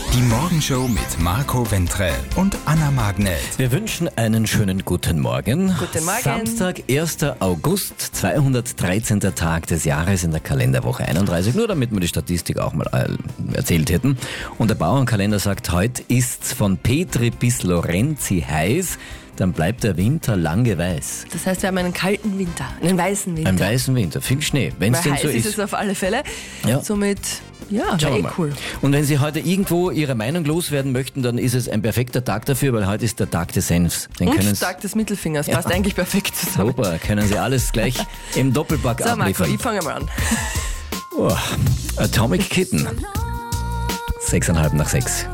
Die Morgenshow mit Marco Ventre und Anna Magnet. Wir wünschen einen schönen guten Morgen. Guten Morgen. Samstag, 1. August, 213. Tag des Jahres in der Kalenderwoche 31. Nur damit wir die Statistik auch mal erzählt hätten. Und der Bauernkalender sagt, heute ist's von Petri bis Lorenzi heiß. Dann bleibt der Winter lange weiß. Das heißt, wir haben einen kalten Winter, einen weißen Winter. Ein weißen Winter, viel Schnee, wenn es Weil denn heiß so ist ist. es auf alle Fälle. Ja. Somit, ja, Schauen wäre wir mal. cool. Und wenn Sie heute irgendwo Ihre Meinung loswerden möchten, dann ist es ein perfekter Tag dafür, weil heute ist der Tag des Senfs. Den können Und Sie, Tag des Mittelfingers, passt eigentlich perfekt zusammen. super, können Sie alles gleich im Doppelpack So Marco, abliefern. ich fange mal an. Atomic Kitten. 6,5 nach 6.